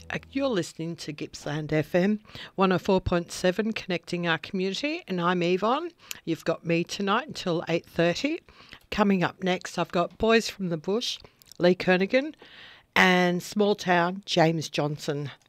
You're listening to Gippsland FM 104.7, connecting our community, and I'm Yvonne. You've got me tonight until 8:30. Coming up next, I've got Boys from the Bush, Lee Kernaghan, and Small Town, James Johnson.